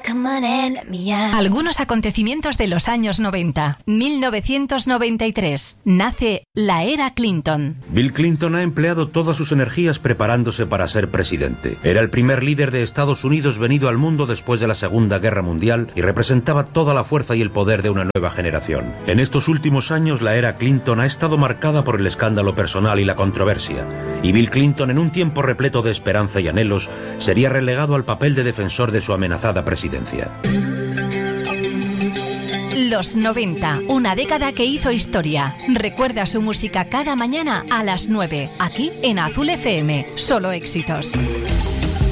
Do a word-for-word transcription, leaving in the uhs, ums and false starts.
Algunos acontecimientos de los años noventa. mil novecientos noventa y tres. Nace la era Clinton. Bill Clinton ha empleado todas sus energías preparándose para ser presidente. Era el primer líder de Estados Unidos venido al mundo después de la Segunda Guerra Mundial y representaba toda la fuerza y el poder de una nueva generación. En estos últimos años, la era Clinton ha estado marcada por el escándalo personal y la controversia. Y Bill Clinton, en un tiempo repleto de esperanza y anhelos, sería relegado al papel de defensor de su amenazada presidencia. Los noventa, una década que hizo historia. Recuerda su música cada mañana a las nueve, aquí en Azul F M. Solo éxitos.